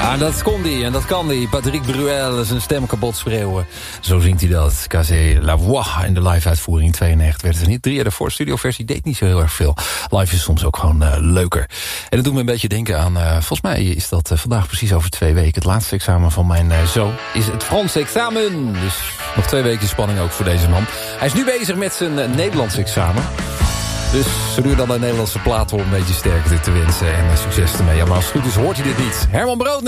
Ja, dat kon die en dat kan die. Patrick Bruel, zijn stem kapot schreeuwen. Zo zingt hij dat. Casé La Voix in de live-uitvoering 92 werd het niet. 3 jaar daarvoor, studioversie deed niet zo heel erg veel. Live is soms ook gewoon leuker. En dat doet me een beetje denken aan... volgens mij is dat vandaag precies over 2 weken. Het laatste examen van mijn zoon is het Frans examen. Dus nog 2 weken spanning ook voor deze man. Hij is nu bezig met zijn Nederlands examen. Dus zo nu dan de Nederlandse plaat om een beetje sterkte te wensen en succes ermee. Ja, maar als het goed is hoort hij dit niet. Herman Brood nu.